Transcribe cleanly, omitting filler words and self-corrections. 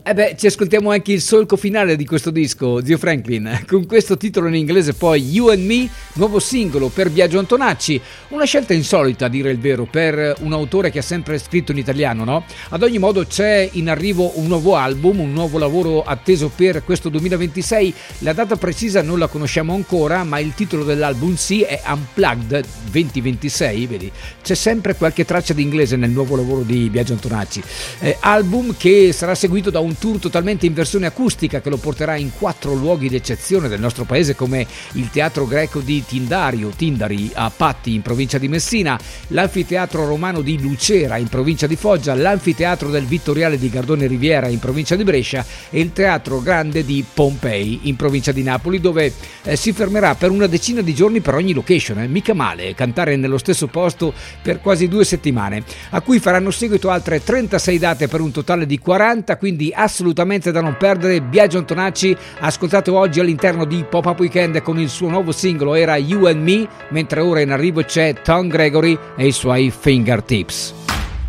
Ci ascoltiamo anche il solco finale di questo disco, zio Franklin, con questo titolo in inglese poi, You and Me, nuovo singolo per Biagio Antonacci, una scelta insolita a dire il vero per un autore che ha sempre scritto in italiano, no? Ad ogni modo c'è in arrivo un nuovo album, un nuovo lavoro atteso per questo 2026, la data precisa non la conosciamo ancora, ma il titolo dell'album sì è Unplugged 2026, vedi, c'è sempre qualche traccia di inglese nel nuovo lavoro di Biagio Antonacci, album che sarà seguito da un tour totalmente in versione acustica che lo porterà in 4 luoghi d'eccezione del nostro paese come il Teatro Greco di Tindari a Patti in provincia di Messina, l'Anfiteatro Romano di Lucera in provincia di Foggia, l'Anfiteatro del Vittoriale di Gardone Riviera in provincia di Brescia e il Teatro Grande di Pompei in provincia di Napoli, dove si fermerà per una decina di giorni per ogni location, mica male cantare nello stesso posto per quasi 2 settimane, a cui faranno seguito altre 36 date per un totale di 40, quindi assolutamente da non perdere. Biagio Antonacci, ascoltato oggi all'interno di Pop-Up Weekend con il suo nuovo singolo, era You and Me, mentre ora in arrivo c'è Tom Gregory e i suoi Fingertips.